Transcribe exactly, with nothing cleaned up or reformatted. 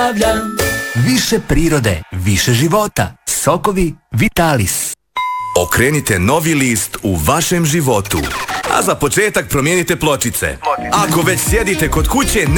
zdravlja. Više prirode, više života. Sokovi Vitalis. Okrenite novi list u vašem životu. A za početak promijenite pločice. Ako već sjedite kod kuće,